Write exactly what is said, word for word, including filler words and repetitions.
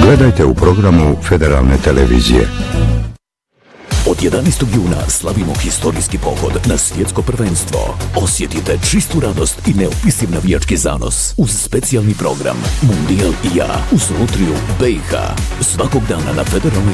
Gledajte u programu Federalne televizije. Od jedanaestog juna slavimo historijski pohod na svjetsko prvenstvo. Osjetite čistu radost i neopisiv navijački zanos uz specijalni program Mundijal i ja uz Lutriju B i H. Svakog dana na Federalnoj